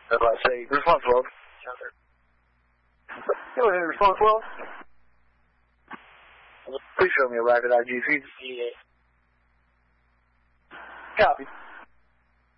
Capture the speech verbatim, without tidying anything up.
That's what I say. Response twelve. Go ahead, response twelve. Please show me a rapid I G feed. Yeah. Copy.